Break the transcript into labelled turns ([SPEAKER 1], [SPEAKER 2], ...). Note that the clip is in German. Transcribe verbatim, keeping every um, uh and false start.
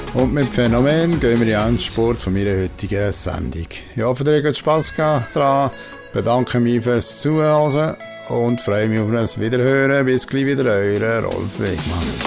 [SPEAKER 1] Und mit Phänomen gehen wir in den Endspurt von meiner heutigen Sendung. Ich hoffe, ihr habt Spass gehabt daran. Bedanke mich fürs Zuhören und freue mich auf ein Wiederhören. Bis gleich wieder, euer Rolf Wegmann.